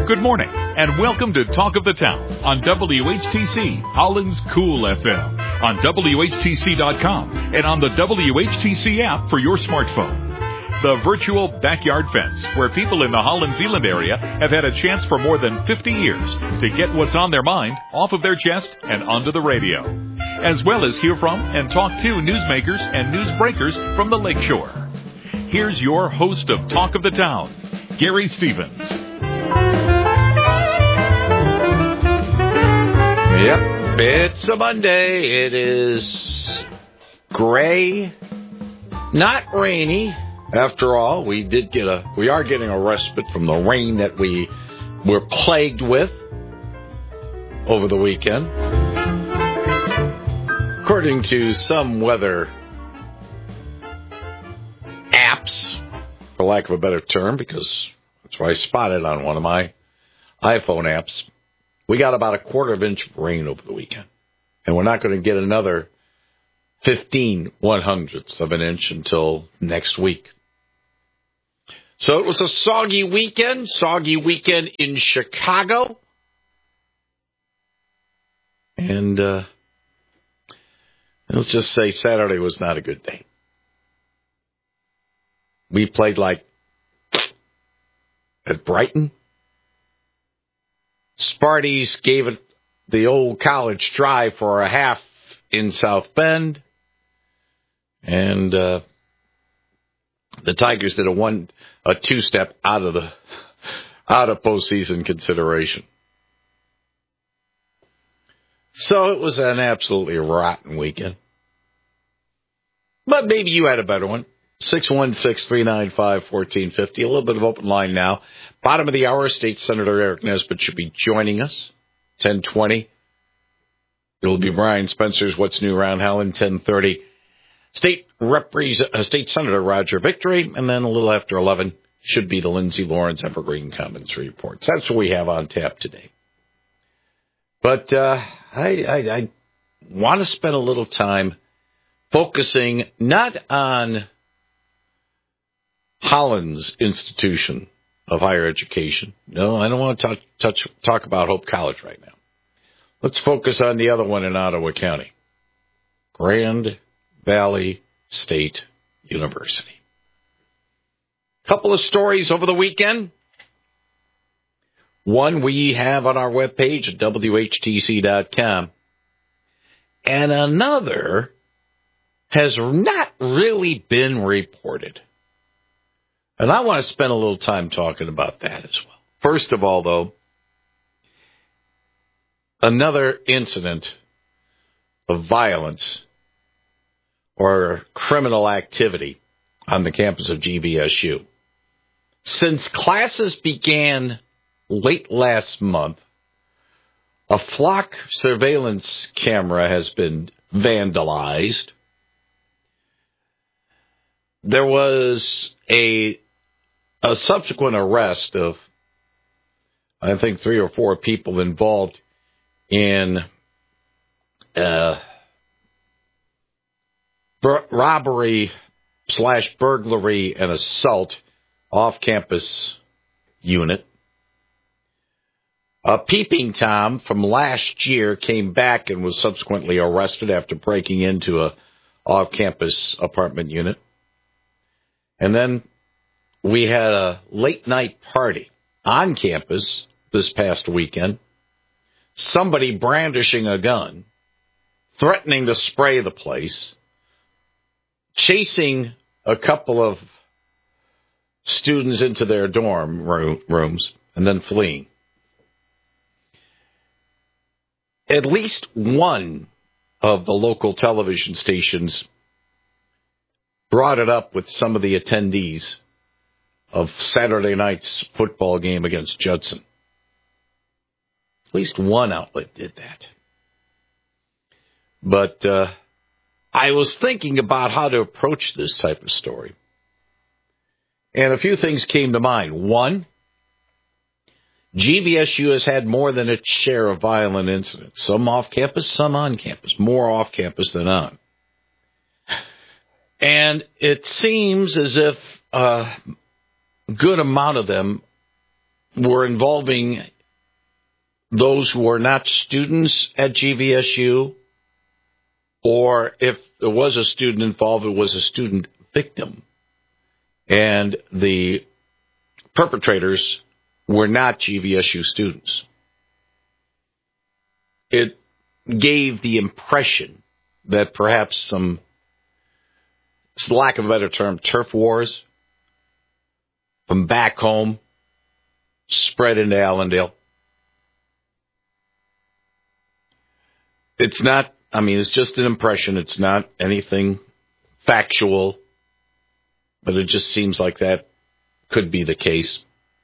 Good morning, and welcome to Talk of the Town on WHTC, Holland's Cool FM, on WHTC.com, and on the WHTC app for your smartphone. The virtual backyard fence, where people in the Holland Zeeland area have had a chance for more than 50 years to get what's on their mind off of their chest and onto the radio, as well as hear from and talk to newsmakers and newsbreakers from the lakeshore. Here's your host of Talk of the Town, Gary Stevens. Yep, it's a Monday. It is gray, not rainy. After all, we are getting a respite from the rain that we were plagued with over the weekend. According to some weather apps, for lack of a better term, because that's what I spotted on one of my iPhone apps, we got about a quarter of an inch of rain over the weekend. And we're not going to get another 15/100ths of an inch until next week. So it was a soggy weekend in Chicago. And let's just say Saturday was not a good day. We played at Brighton. Sparties gave it the old college try for a half in South Bend. And the Tigers did a two-step out of postseason consideration. So it was an absolutely rotten weekend. But maybe you had a better one. 616-395-1450. A little bit of open line now. Bottom of the hour, State Senator Eric Nesbitt should be joining us. 10:20. It will be Brian Spencer's What's New Around Holland. 10:30. State Senator Roger Victory. And then a little after 11 should be the Lindsay Lawrence Evergreen Commons reports. That's what we have on tap today. But I want to spend a little time focusing not on Holland's institution of higher education. No, I don't want to talk about Hope College right now. Let's focus on the other one in Ottawa County, Grand Valley State University. Couple of stories over the weekend. One we have on our webpage at WHTC.com, and another has not really been reported. And I want to spend a little time talking about that as well. First of all, though, another incident of violence or criminal activity on the campus of GVSU. Since classes began late last month, a flock surveillance camera has been vandalized. There was a subsequent arrest of, I think, 3 or 4 people involved in robbery/burglary and assault off-campus unit. A peeping Tom from last year came back and was subsequently arrested after breaking into a off-campus apartment unit. And then we had a late-night party on campus this past weekend. Somebody brandishing a gun, threatening to spray the place, chasing a couple of students into their dorm rooms, and then fleeing. At least one of the local television stations brought it up with some of the attendees of Saturday night's football game against Judson. At least one outlet did that. But I was thinking about how to approach this type of story. And a few things came to mind. One, GVSU has had more than its share of violent incidents. Some off campus, some on campus. More off campus than on. And it seems as if a good amount of them were involving those who are not students at GVSU, or if there was a student involved, it was a student victim. And the perpetrators were not GVSU students. It gave the impression that perhaps some, lack of a better term, turf wars from back home spread into Allendale. It's not, it's just an impression. It's not anything factual, but it just seems like that could be the case.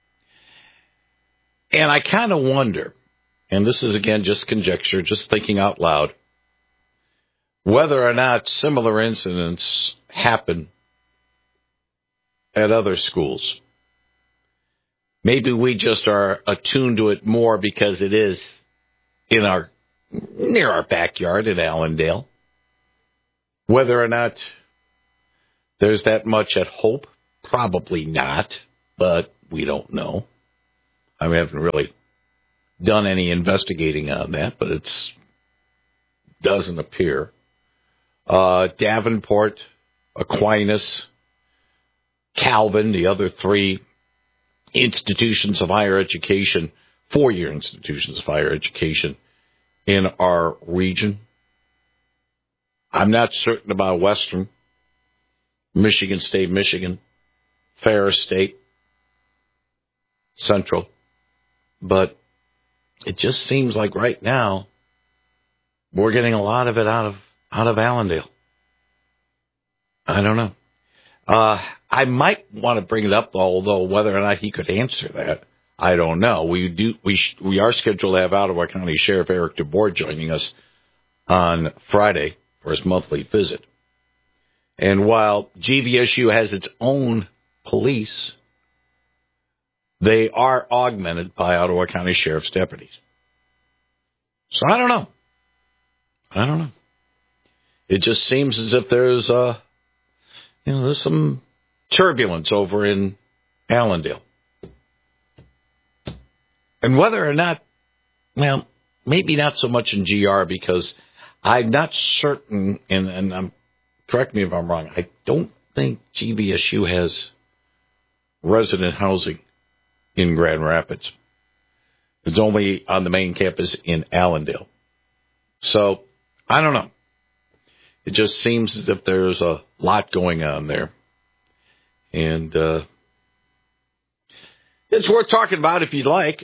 And I kind of wonder, and this is again just conjecture, just thinking out loud, whether or not similar incidents happen at other schools. Maybe we just are attuned to it more because it is near our backyard in Allendale. Whether or not there's that much at Hope, probably not, but we don't know. I haven't really done any investigating on that, but it doesn't appear. Davenport, Aquinas, Calvin, the other three institutions of higher education, 4-year institutions of higher education in our region. I'm not certain about Western, Michigan State, Michigan, Ferris State, Central, but it just seems like right now we're getting a lot of it out of Allendale. I don't know. I might want to bring it up, although whether or not he could answer that, I don't know. We are scheduled to have Ottawa County Sheriff Eric DeBoer joining us on Friday for his monthly visit. And while GVSU has its own police, they are augmented by Ottawa County Sheriff's deputies. So I don't know. It just seems as if there's there's some turbulence over in Allendale. And whether or not, maybe not so much in GR, because I'm not certain, and correct me if I'm wrong, I don't think GVSU has resident housing in Grand Rapids. It's only on the main campus in Allendale. So, I don't know. It just seems as if there's a lot going on there. And it's worth talking about if you'd like.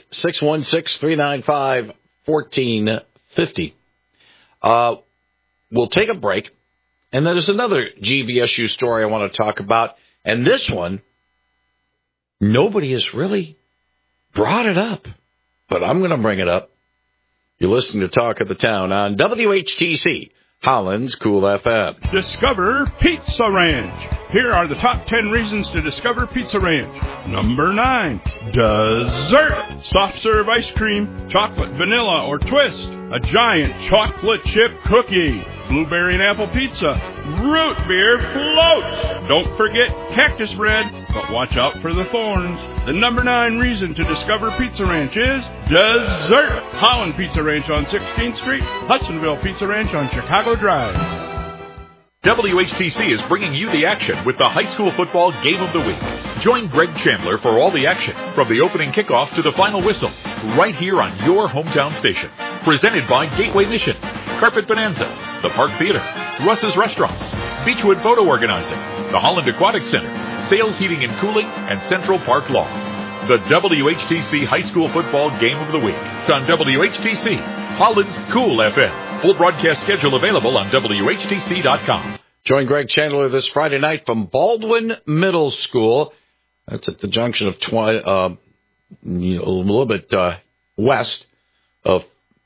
616-395-1450. We'll take a break. And then there's another GVSU story I want to talk about. And this one, nobody has really brought it up. But I'm going to bring it up. You're listening to Talk of the Town on WHTC, Holland's Cool FM. Discover Pizza Ranch. Here are the top 10 reasons to discover Pizza Ranch. Number 9, dessert. Soft serve ice cream, chocolate, vanilla, or twist. A giant chocolate chip cookie. Blueberry and apple pizza. Root beer floats. Don't forget cactus bread, but watch out for the thorns. The number 9 reason to discover Pizza Ranch is dessert. Holland Pizza Ranch on 16th Street. Hudsonville Pizza Ranch on Chicago Drive. WHTC is bringing you the action with the high school football game of the week. Join Greg Chandler for all the action, from the opening kickoff to the final whistle, right here on your hometown station. Presented by Gateway Mission, Carpet Bonanza, the Park Theater, Russ's Restaurants, Beechwood Photo Organizing, the Holland Aquatic Center, Sales Heating and Cooling, and Central Park Law. The WHTC High School Football Game of the Week on WHTC, Holland's Cool FM. Full broadcast schedule available on WHTC.com. Join Greg Chandler this Friday night from Baldwin Middle School. That's at the junction of a little bit west of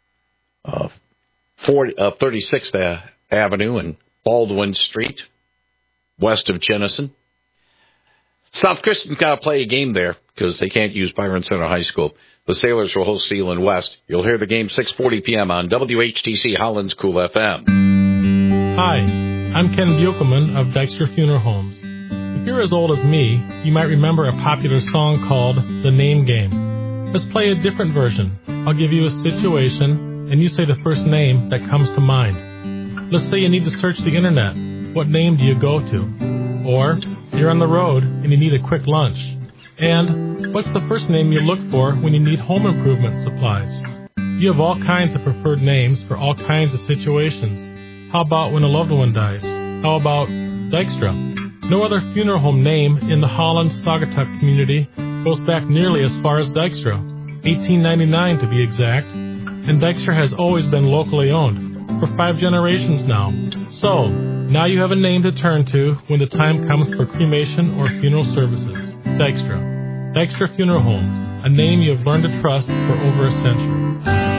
36th Avenue and Baldwin Street, west of Jennison. South Christian's got to play a game there because they can't use Byron Center High School. The Sailors will host Sealand West. You'll hear the game 6:40 p.m. on WHTC Holland's Cool FM. Hi, I'm Ken Buchelman of Dexter Funeral Homes. If you're as old as me, you might remember a popular song called The Name Game. Let's play a different version. I'll give you a situation, and you say the first name that comes to mind. Let's say you need to search the internet. What name do you go to? Or you're on the road and you need a quick lunch. And what's the first name you look for when you need home improvement supplies? You have all kinds of preferred names for all kinds of situations. How about when a loved one dies? How about Dykstra? No other funeral home name in the Holland-Saugatuck community goes back nearly as far as Dykstra, 1899 to be exact, and Dykstra has always been locally owned, for 5 generations now. So, now you have a name to turn to when the time comes for cremation or funeral services. Dykstra. Dykstra Funeral Homes, a name you have learned to trust for over a century.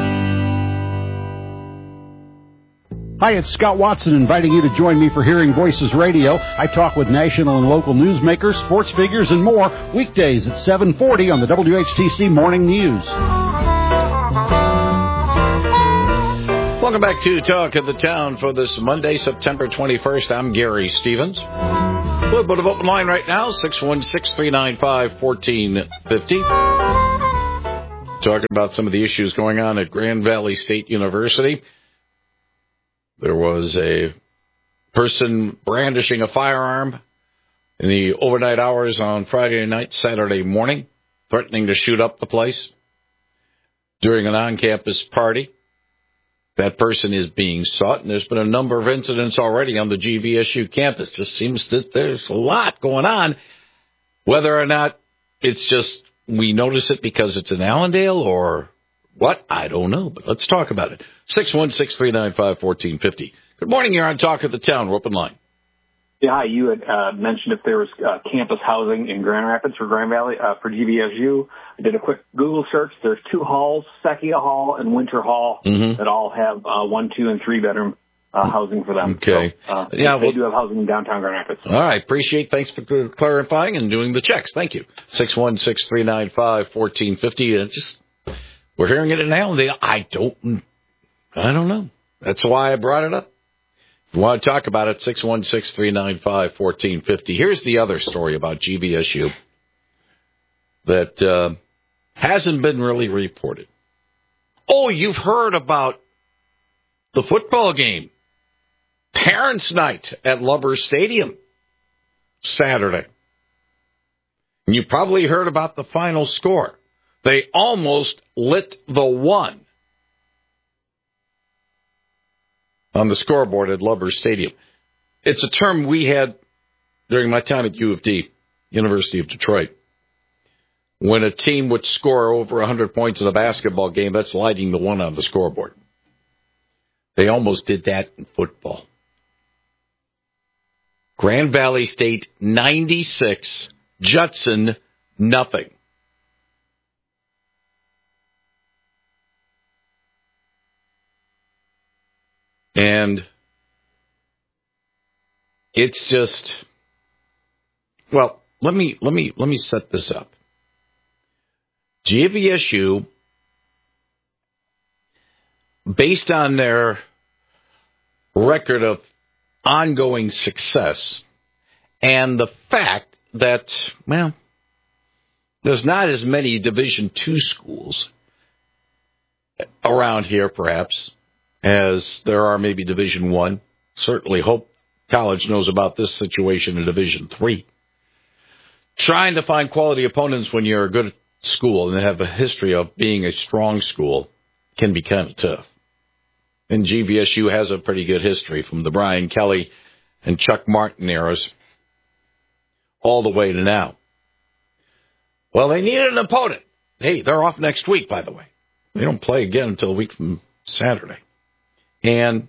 Hi, it's Scott Watson inviting you to join me for Hearing Voices Radio. I talk with national and local newsmakers, sports figures, and more weekdays at 7:40 on the WHTC Morning News. Welcome back to Talk of the Town for this Monday, September 21st. I'm Gary Stevens. A little bit of open line right now, 616-395-1450. Talking about some of the issues going on at Grand Valley State University. There was a person brandishing a firearm in the overnight hours on Friday night, Saturday morning, threatening to shoot up the place during an on-campus party. That person is being sought, and there's been a number of incidents already on the GVSU campus. Just seems that there's a lot going on. Whether or not it's just we notice it because it's in Allendale or what, I don't know, but let's talk about it. 616-395-1450. Good morning, you're on Talk of the Town. We're open line. Yeah, hi. You had mentioned if there was campus housing in Grand Rapids for Grand Valley for GVSU. I did a quick Google search. There's 2 halls, Sekia Hall and Winter Hall, that all have 1, 2, and 3 bedroom housing for them. Okay. So, they do have housing in downtown Grand Rapids. All right. Thanks for clarifying and doing the checks. Thank you. 616-395-1450. We're hearing it in Allendale. I don't know. That's why I brought it up. If you want to talk about it, 616-395-1450. Here's the other story about GVSU that hasn't been really reported. Oh, you've heard about the football game. Parents' night at Lubbers Stadium Saturday. And you probably heard about the final score. They almost lit the 1 on the scoreboard at Lubbers Stadium. It's a term we had during my time at U of D, University of Detroit. When a team would score over 100 points in a basketball game, that's lighting the 1 on the scoreboard. They almost did that in football. Grand Valley State 96, Judson nothing. And it's just, well, let me set this up. GVSU, based on their record of ongoing success and the fact that, well, there's not as many Division II schools around here, perhaps, as there are maybe Division I. Certainly Hope College knows about this situation in Division III. Trying to find quality opponents when you're a good school and have a history of being a strong school can be kind of tough. And GVSU has a pretty good history from the Brian Kelly and Chuck Martin eras all the way to now. Well, they needed an opponent. Hey, they're off next week, by the way. They don't play again until a week from Saturday. And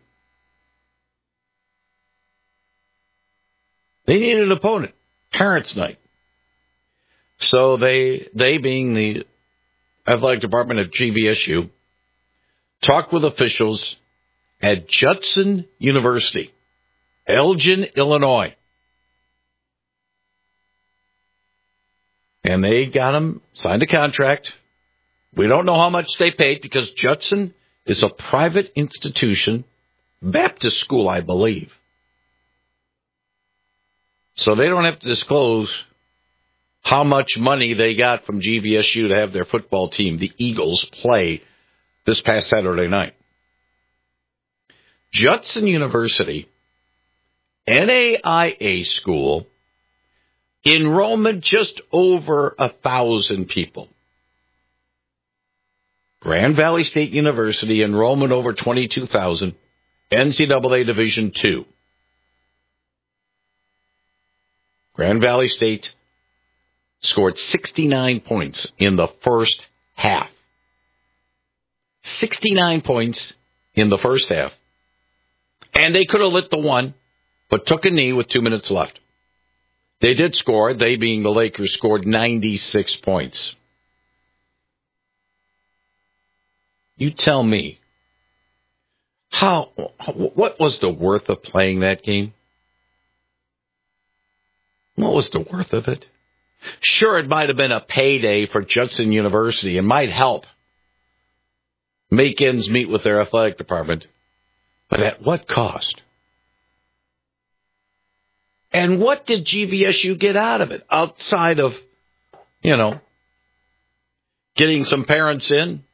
they needed an opponent. Parents' night. So they being the athletic department at GVSU, talked with officials at Judson University, Elgin, Illinois. And they got them, signed a contract. We don't know how much they paid because Judson is a private institution, Baptist school, I believe. So they don't have to disclose how much money they got from GVSU to have their football team, the Eagles, play this past Saturday night. Judson University, NAIA school, enrollment just over 1,000 people. Grand Valley State University, enrollment over 22,000, NCAA Division II. Grand Valley State scored 69 points in the first half. 69 points in the first half. And they could have lit the one, but took a knee with 2 minutes left. They did score. They, being the Lakers, scored 96 points. You tell me, what was the worth of playing that game? What was the worth of it? Sure, it might have been a payday for Judson University and might help make ends meet with their athletic department. But at what cost? And what did GVSU get out of it outside of, getting some parents in,